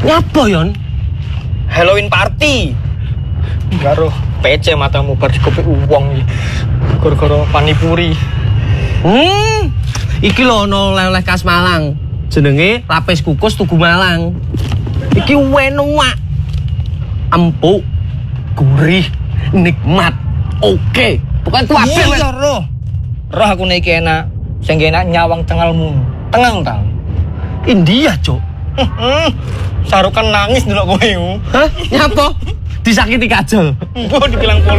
Nyapa yon? Halloween party. Karo PC matamu bar dikopi uang iki. Gara-gara panipuri. Iki lho ono oleh-oleh khas Malang. Jenenge lapis kukus Tugu Malang. Iki enak. Empuk, gurih, nikmat. Oke. Bukan kuabe. Iya, roh aku nek enak. Sing enak nyawang cengelmu. Tengang ta. India, Cuk. Sarukan nangis ndelok kowe. Hah? Nyapa? Disakiti kajol. Mbok dibilang